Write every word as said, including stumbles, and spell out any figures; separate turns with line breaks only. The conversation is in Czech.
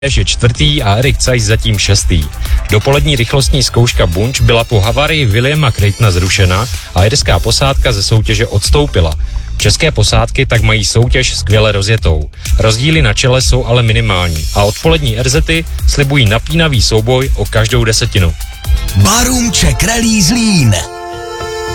je čtvrtý a Erik Zeiss zatím šestý. Dopolední rychlostní zkouška Bunch byla po havárii Williama Creightona zrušena a irská posádka ze soutěže odstoupila. České posádky tak mají soutěž skvěle rozjetou. Rozdíly na čele jsou ale minimální a odpolední er zety slibují napínavý souboj o každou desetinu.
Barum Czech Rally Zlín.